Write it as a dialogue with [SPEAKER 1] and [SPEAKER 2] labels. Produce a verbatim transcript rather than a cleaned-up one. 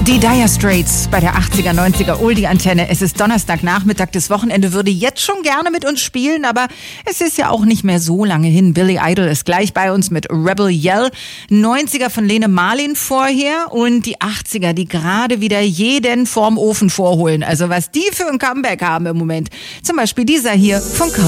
[SPEAKER 1] Die Dire Straits bei der achtziger, neunziger Oldie-Antenne. Es ist Donnerstagnachmittag, das Wochenende würde jetzt schon gerne mit uns spielen, aber es ist ja auch nicht mehr so lange hin. Billy Idol ist gleich bei uns mit Rebel Yell. neunziger von Lene Marlin vorher und die achtziger, die gerade wieder jeden vorm Ofen vorholen. Also was die für ein Comeback haben im Moment. Zum Beispiel dieser hier von